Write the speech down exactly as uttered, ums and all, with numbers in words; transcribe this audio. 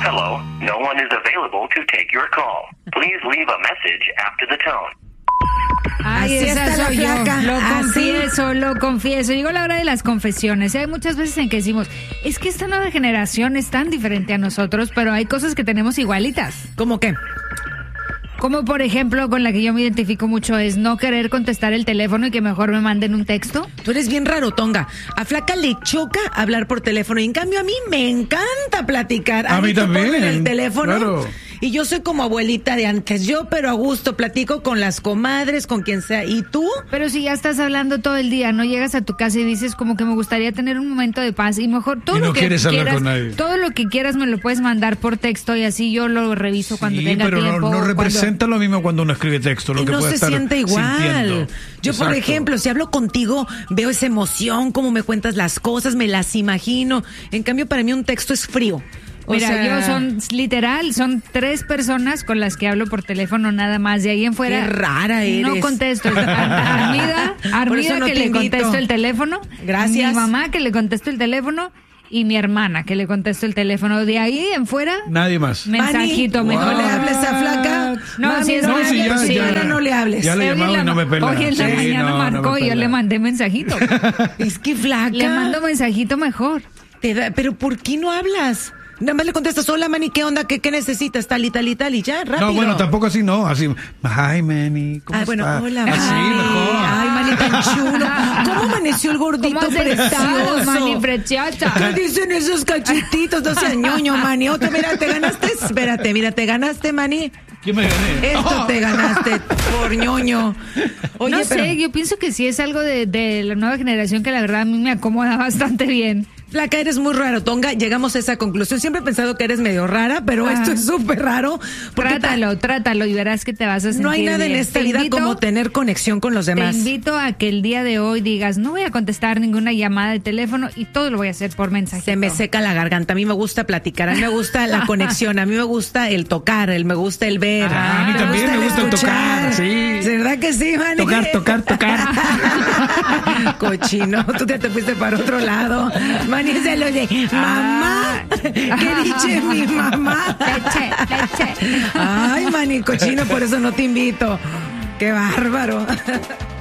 Hello, no one is available to take your call. Please leave a message after the tone. Ay, Así esa está la soy yo. flaca. Lo Así. confieso, lo confieso. Llegó la hora de las confesiones. Hay muchas veces en que decimos, es que esta nueva generación es tan diferente a nosotros, pero hay cosas que tenemos igualitas. ¿Cómo qué? Como por ejemplo, con la que yo me identifico mucho es no querer contestar el teléfono y que mejor me manden un texto. Tú eres bien rarotonga. A Flaca le choca hablar por teléfono. Y en cambio a mí me encanta platicar. A mí tú también, ponme el teléfono. claro. Y yo soy como abuelita de antes. Yo, pero a gusto, platico con las comadres, con quien sea. ¿Y tú? Pero si ya estás hablando todo el día, no llegas a tu casa y dices como que me gustaría tener un momento de paz y mejor todo Y no lo que quieres hablar quieras, con nadie. todo lo que quieras me lo puedes mandar por texto y así yo lo reviso cuando Sí, tenga pero tiempo. no, no cuando- representa lo mismo cuando uno escribe texto, lo Y que no puede se estar siente igual. sintiendo. Yo, por Exacto. ejemplo, si hablo contigo, veo esa emoción, cómo me cuentas las cosas, me las imagino. En cambio, para mí un texto es frío. O Mira, sea, yo son literal, son tres personas con las que hablo por teléfono nada más. De ahí en fuera. Qué rara eres. No contesto. Ar- Armida, Por eso Armida no que te le invito. contesto el teléfono. Gracias. Mi mamá que le contesto el teléfono. Y mi hermana que le contesto el teléfono. De ahí en fuera. Nadie más. Mensajito Mani, mejor. no le hables a Flaca. No, Mami, si es no, una- si ya, sí. ya, no le hables. Ya le Hoy en llamaba la y no me ma- pela. Hoy en la Sí, mañana no, no me marcó y yo pela. le mandé mensajito. Es que Flaca. Le mando mensajito mejor. Te da- pero ¿por qué no hablas? Nada más le contestas, hola, Manny, ¿qué onda? ¿Qué, qué necesitas? Tal y tal y tal y ya, rápido. No, bueno, tampoco así, no. Así, hi, Manny, ¿cómo Ay, bueno, está? hola, Así, Manny. mejor. Ay, Manny, tan chulo. ¿Cómo amaneció el gordito ¿Cómo has estado, precioso? Manny, preciosa? ¿Qué dicen esos cachetitos? No seas ñoño, Manny. Otro, mira, te ganaste. Espérate, mira, te ganaste, Manny. ¿Quién me gané? Esto Oh. te ganaste por ñoño. Oye, no pero, sé, yo pienso que sí es algo de, de la nueva generación que la verdad a mí me acomoda bastante bien. Flaca, eres muy raro, Tonga. Llegamos a esa conclusión. Siempre he pensado que eres medio rara, pero Ah. esto es súper raro. porque Trátalo, trátalo y verás que te vas a sentir no hay nada en bien. esta Te vida invito- como tener conexión con los Te demás. invito a que el día de hoy digas, no voy a contestar ninguna llamada de teléfono y todo lo voy a hacer por mensaje. Se me seca la garganta. A mí me gusta platicar, a mí me gusta la conexión, a mí me gusta el tocar, el me gusta el ver. Ah, a mí también me gusta el tocar, sí. ¿Verdad que sí, Manny? Tocar, tocar, tocar. Cochino, tú ya te fuiste para otro lado. Manny se lo oye. Mamá, ¿qué dice mi mamá? Leche, leche. Ay, Manny, cochino, por eso no te invito. Qué bárbaro.